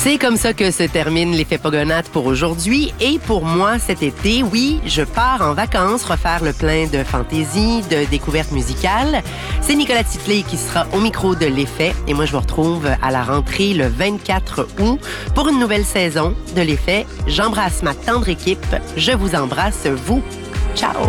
C'est comme ça que se termine l'effet Pogonate pour aujourd'hui et pour moi cet été. Oui, je pars en vacances refaire le plein de fantaisie, de découvertes musicales. C'est Nicolas Tifflet qui sera au micro de l'effet et moi je vous retrouve à la rentrée le 24 août pour une nouvelle saison de l'effet. J'embrasse ma tendre équipe. Je vous embrasse, vous. Ciao!